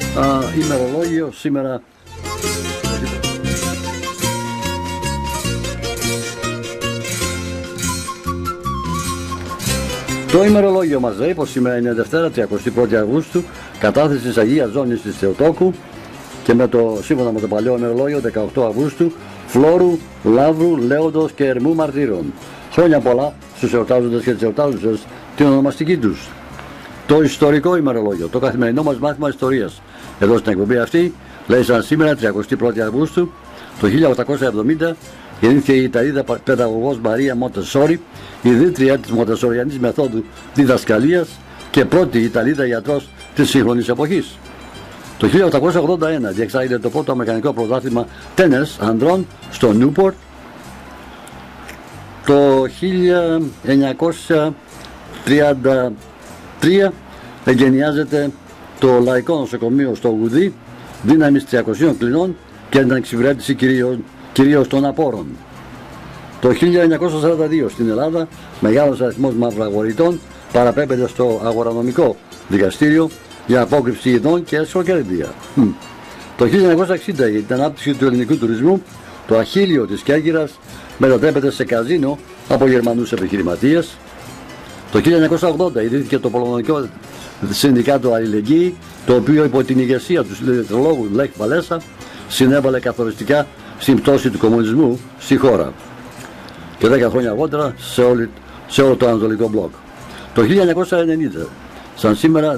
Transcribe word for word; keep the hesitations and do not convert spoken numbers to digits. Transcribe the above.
Α, ημερολόγιο σήμερα. Το ημερολόγιο μας λέει πως σήμερα είναι Δευτέρα τριακοστή πρώτη Αυγούστου, κατάθεση της Αγίας Ζώνης της Θεοτόκου, και με το, σύμφωνα με το παλιό ημερολόγιο, δεκαοκτώ Αυγούστου, Φλόρου, Λαύρου, Λέοντος και Ερμού Μαρτύρων. Χρόνια πολλά στους εορτάζοντες και τις εορτάζουσες την ονομαστική τους. Το ιστορικό ημερολόγιο, το καθημερινό μας μάθημα ιστορίας, εδώ στην εκπομπή αυτή, λέει σαν σήμερα τριακοστή πρώτη Αυγούστου, το χίλια οκτακόσια εβδομήντα, γεννήθηκε η Ιταλίδα παιδαγωγός Μαρία Μοντεσόρι, ιδρύτρια της μοντεσοριανής μεθόδου διδασκαλίας και πρώτη Ιταλίδα ιατρός της σύγχρονης εποχής. Το χίλια οκτακόσια ογδόντα ένα διεξάγεται το πρώτο αμερικανικό πρωτάθλημα τένες ανδρών στο Νιούπορτ. Το χίλια εννιακόσια τριάντα τρία εγκαινιάζεται το Λαϊκό Νοσοκομείο στο Γουδί, δύναμης τριακοσίων κλινών και την εξυπηρέτηση κυρίως, κυρίως των απόρων. Το χίλια εννιακόσια σαράντα δύο στην Ελλάδα μεγάλος αριθμός μαυραγορητών παραπέμπεται στο αγορανομικό δικαστήριο για απόκρυψη ειδών και εσχροκέρδεια. Το χίλια εννιακόσια εξήντα για την ανάπτυξη του ελληνικού τουρισμού, το Αχίλιο της Κέρκυρας μετατρέπεται σε καζίνο από Γερμανούς επιχειρηματίες. Το χίλια εννιακόσια ογδόντα ιδρύθηκε το Πολωνικό Συνδικάτο Αλληλεγγύη, το οποίο υπό την ηγεσία του συλλεκτρολόγου Λεχ Βαλέσα συνέβαλε καθοριστικά στην πτώση του κομμουνισμού στη χώρα. Και δέκα χρόνια αργότερα σε, όλη, σε όλο το Ανατολικό Μπλοκ. Το χίλια εννιακόσια ενενήντα, σαν σήμερα,